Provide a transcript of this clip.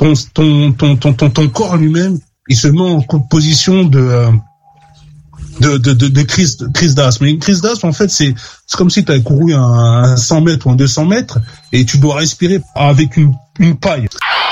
ton corps lui-même, il se met en position de crise d'asthme. Mais une crise d'asthme, en fait, c'est comme si tu avais couru un 100 mètres ou un 200 mètres et tu dois respirer avec une paille.